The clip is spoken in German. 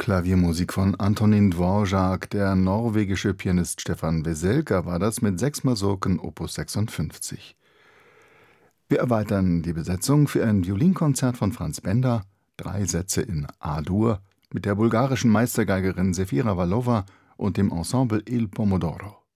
Klaviermusik von Antonín Dvořák. Der norwegische Pianist Stefan Veselka war das mit 6 Mazurken Opus 56. Wir erweitern die Besetzung für ein Violinkonzert von Franz Benda, 3 Sätze in A-Dur, mit der bulgarischen Meistergeigerin Sefira Vallova und dem Ensemble Il Pomodoro.